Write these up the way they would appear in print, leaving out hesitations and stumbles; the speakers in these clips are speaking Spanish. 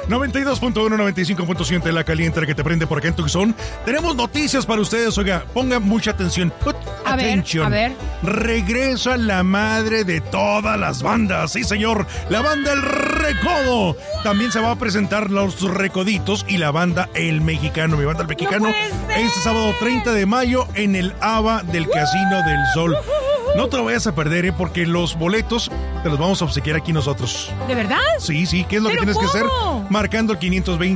92.1, 95.7 La Caliente, que te prende por acá en Tucson. Tenemos noticias para ustedes, oiga, pongan mucha atención. Put attention. A ver. Regresa la madre de todas las bandas, sí señor, la banda El Recodo. También se va a presentar Los Recoditos y la banda El Mexicano. Mi banda El Mexicano, este sábado 30 de mayo en el ABA del Casino del Sol. No te lo vayas a perder, porque los boletos te los vamos a obsequiar aquí nosotros. ¿De verdad? Sí, ¿qué es lo que tienes que hacer? Marcando el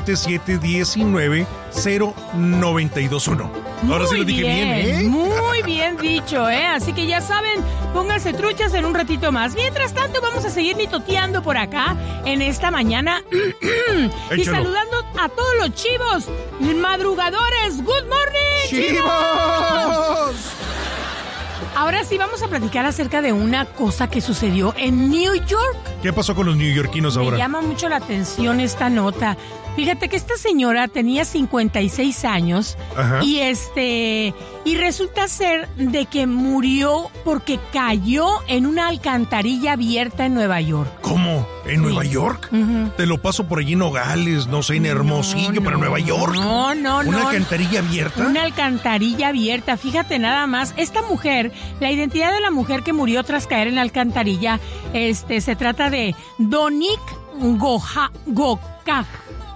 520-719-0921. Ahora sí lo dije bien, ¿eh? Muy bien dicho, ¿eh? Así que ya saben, pónganse truchas en un ratito más. Mientras tanto, vamos a seguir mitoteando por acá en esta mañana. Y saludando a todos los chivos, madrugadores. ¡Good morning, chivos! Ahora sí vamos a platicar acerca de una cosa que sucedió en New York. ¿Qué pasó con los neoyorquinos ahora? Me llama mucho la atención esta nota. Fíjate que esta señora tenía 56 años. Ajá. Y resulta ser de que murió porque cayó en una alcantarilla abierta en Nueva York. ¿Cómo? ¿En Nueva York? Uh-huh. Te lo paso por allí en Nogales, no sé, en Hermosillo, pero en Nueva York. No. ¿Una alcantarilla abierta? Una alcantarilla abierta, fíjate nada más. Esta mujer, la identidad de la mujer que murió tras caer en la alcantarilla, se trata de Donik Gokaj.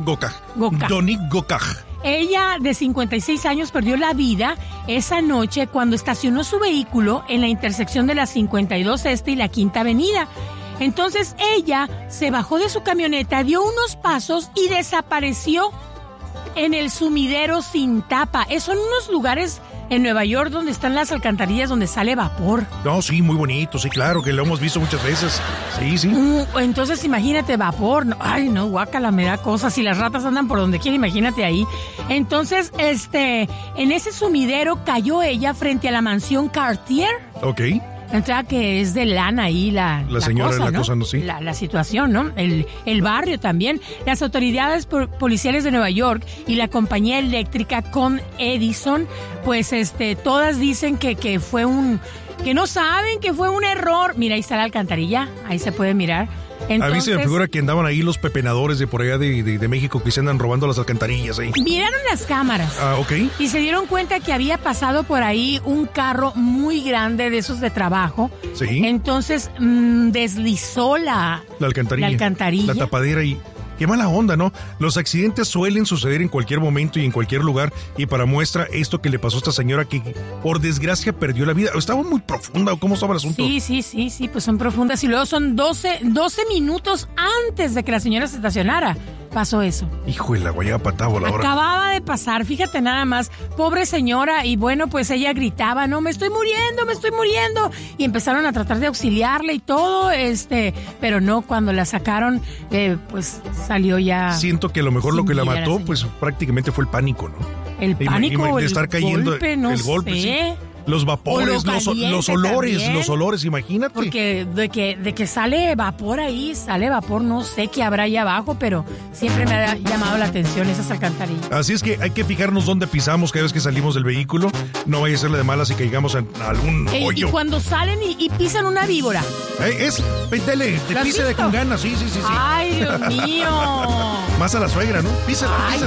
Donik Gokaj. Ella, de 56 años, perdió la vida esa noche cuando estacionó su vehículo en la intersección de la 52 Este y la Quinta Avenida. Entonces ella se bajó de su camioneta, dio unos pasos y desapareció en el sumidero sin tapa. Son unos lugares en Nueva York donde están las alcantarillas donde sale vapor. No, sí, muy bonito, sí, claro, que lo hemos visto muchas veces. Sí. Entonces imagínate vapor. Ay, no, guácala, me da cosas. Si las ratas andan por donde quiera, imagínate ahí. Entonces, en ese sumidero cayó ella frente a la mansión Cartier. Ok. Entonces, que es de lana ahí la señora cosa, de la ¿no? cosa, ¿no? Sí. La situación, ¿no? El barrio también. Las autoridades policiales de Nueva York y la compañía eléctrica Con Edison, pues todas dicen que fue que no saben que fue un error. Mira, ahí está la alcantarilla, ahí se puede mirar. Entonces, a mí se me figura que andaban ahí los pepenadores de por allá de México que se andan robando las alcantarillas ahí. Miraron las cámaras. Ah, ok. Y se dieron cuenta que había pasado por ahí un carro muy grande de esos de trabajo. Sí. Entonces deslizó la alcantarilla. La tapadera y... Qué mala onda, ¿no? Los accidentes suelen suceder en cualquier momento y en cualquier lugar. Y para muestra esto que le pasó a esta señora que por desgracia perdió la vida. ¿Estaba muy profunda o cómo estaba el asunto? Sí, pues son profundas. Y luego son 12 minutos antes de que la señora se estacionara. Pasó eso. Hijo de la guayaba patada voladora. Acababa de pasar, fíjate nada más. Pobre señora, y bueno, pues ella gritaba, no, me estoy muriendo. Y empezaron a tratar de auxiliarle y todo, pero no, cuando la sacaron, pues salió ya. Siento que a lo mejor lo que la mató, pues prácticamente fue el pánico, ¿no? El pánico, de estar cayendo, golpe, no el golpe, sé. sí. Los vapores, los olores, imagínate. Porque de que sale vapor ahí, no sé qué habrá ahí abajo, pero siempre me ha llamado la atención esas alcantarillas. Así es que hay que fijarnos dónde pisamos cada vez que salimos del vehículo. No vaya a serle de malas y caigamos en algún hoyo. Y cuando salen y pisan una víbora. Pétale, te písale con ganas, sí. Ay, Dios mío. Más a la suegra, ¿no? Písala.